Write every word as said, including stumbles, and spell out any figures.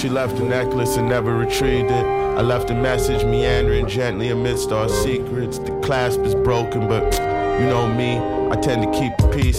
She left the necklace and never retrieved it. I left a message meandering gently amidst our secrets. The clasp is broken, but you know me, I tend to keep the peace.